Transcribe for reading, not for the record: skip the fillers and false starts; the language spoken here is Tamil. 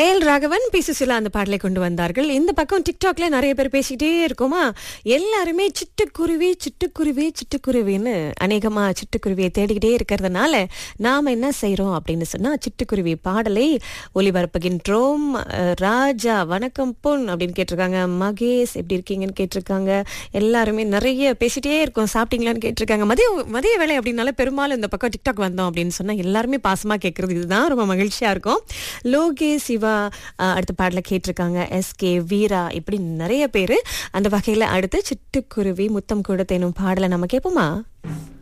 ஏல் ராகவன் பி சுசிலா அந்த பாடலை கொண்டு வந்தார்கள். இந்த பக்கம் டிக்டாக்ல நிறைய பேர் பேசிட்டே இருக்கோமா, எல்லாருமே சிட்டுக்குருவி சிட்டுக்குருவி சிட்டுக்குருவின்னு அநேகமா சிட்டுக்குருவியை தேடிக்கிட்டே இருக்கிறதுனால நாம என்ன செய்யறோம் அப்படின்னு சொன்னா சிட்டுக்குருவி பாடலை ஒலிபரப்புகின்றோம். ராஜா வணக்கம் பொன் அப்படின்னு கேட்டிருக்காங்க. மகேஷ் எப்படி இருக்கீங்கன்னு கேட்டிருக்காங்க. எல்லாருமே நிறைய பேசிட்டே இருக்கோம். சாப்பிட்டீங்களான்னு கேட்டிருக்காங்க. மதிய வேலை அப்படின்னால பெரும்பாலும் இந்த பக்கம் டிக்டாக் வந்தோம் அப்படின்னு சொன்னா எல்லாருமே பாசமா கேட்கறது இதுதான் ரொம்ப மகிழ்ச்சியா இருக்கும். லோகேஷ் சிவா அடுத்த பாடல கேட்டிருக்காங்க. எஸ்கே வீரா இப்படி நிறைய பேரு. அந்த வகையில அடுத்து சிட்டுக்குருவி முத்தம் கொடுத்தேனும் பாடலை நம்ம கேட்போமா?